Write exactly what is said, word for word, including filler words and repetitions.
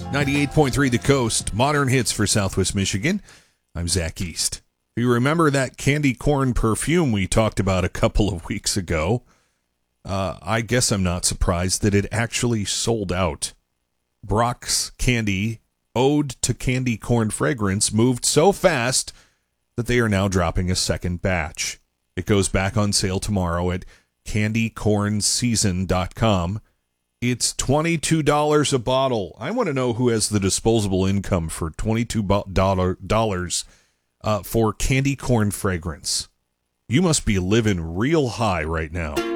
ninety-eight point three The Coast, modern hits for Southwest Michigan. I'm Zach East. If you remember that candy corn perfume we talked about a couple of weeks ago, uh, I guess I'm not surprised that it actually sold out. Brock's Candy Ode to Candy Corn Fragrance moved so fast that they are now dropping a second batch. It goes back on sale tomorrow at candy corn season dot com. It's twenty-two dollars a bottle. I want to know who has the disposable income for twenty-two dollars uh, for candy corn fragrance. You must be living real high right now.